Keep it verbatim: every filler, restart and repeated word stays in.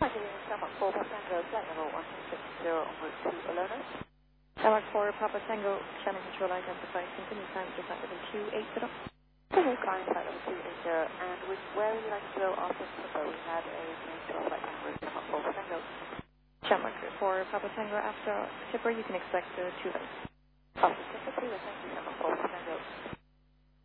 Michael Union, Denmark four, Papa Tango, flight level one six zero en route to Olona. Denmark four, Papa Tango, Shannon Control identified, continue climb to flight level two eight zero. Okay, climb flight level two eight zero, and with, where would you like to go after Papa? We had a main twelve flight time route, Denmark four, Papa Tango. Denmark four, Papa Tango, after Tipper, you can expect uh, two legs. After Tipper, two, thank you, Denmark four, Papa Tango.